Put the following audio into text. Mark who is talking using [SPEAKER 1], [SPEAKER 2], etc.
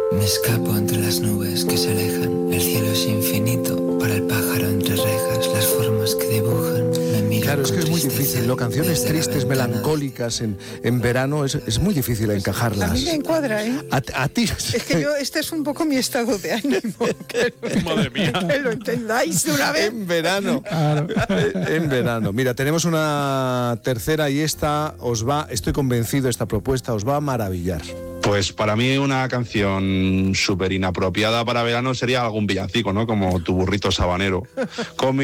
[SPEAKER 1] Me escapo entre las nubes que se alejan. El cielo es infinito para el pájaro entre rejas. Las formas que dibujan me miran.
[SPEAKER 2] Claro, es que es muy difícil, ¿no? Canciones tristes, melancólicas en verano es muy difícil encajarlas.
[SPEAKER 3] A mí me encuadra, ¿eh?
[SPEAKER 2] A ti.
[SPEAKER 3] Es que este es un poco mi estado de ánimo.
[SPEAKER 4] Madre mía.
[SPEAKER 3] Que lo entendáis de una vez.
[SPEAKER 2] En verano. Claro. En verano. Mira, tenemos una tercera y esta estoy convencido, esta propuesta os va a maravillar.
[SPEAKER 5] Pues para mí una canción súper inapropiada para verano sería algún villancico, ¿no? Como Tu burrito sabanero. Con